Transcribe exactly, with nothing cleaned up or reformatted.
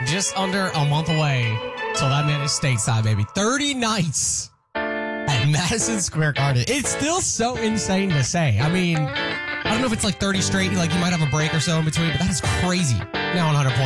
just under a month away till that man is stateside, baby. thirty nights at Madison Square Garden. It's still so insane to say. I mean, I don't know if it's like thirty straight, like you might have a break or so in between, but that is crazy. Now on one hundred point